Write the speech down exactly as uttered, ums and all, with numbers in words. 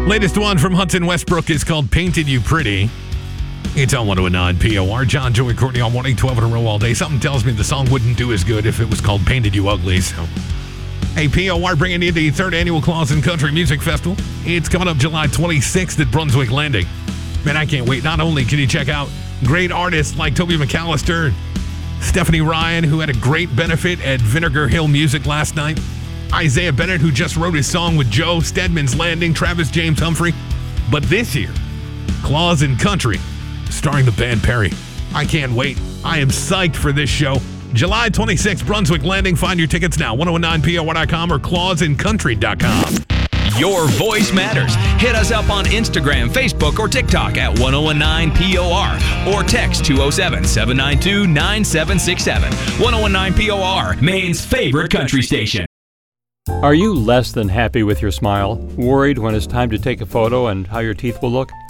Latest one from Hudson Westbrook is called Painted You Pretty. It's on one oh nine P O R. John, Joey, Courtney on one eight twelve in a row all day. Something tells me the song wouldn't do as good if it was called Painted You Ugly. So, hey, P O R bringing you the third annual Claus and Country Music Festival. It's coming up July twenty-sixth at Brunswick Landing. Man, I can't wait. Not only can you check out great artists like Toby McAllister, Stephanie Ryan, who had a great benefit at Vinegar Hill Music last night, Isaiah Bennett, who just wrote his song with Joe, Stedman's Landing, Travis James Humphrey. But this year, Claus and Country, starring the band Perry. I can't wait. I am psyched for this show. July twenty-sixth, Brunswick Landing. Find your tickets now, ten nine P O R dot com or claus and country dot com. Your voice matters. Hit us up on Instagram, Facebook, or TikTok at ten nine P O R or text two oh seven, seven nine two, nine seven six seven. ten nine P O R, Maine's favorite country station. Are you less than happy with your smile? Worried when it's time to take a photo and how your teeth will look?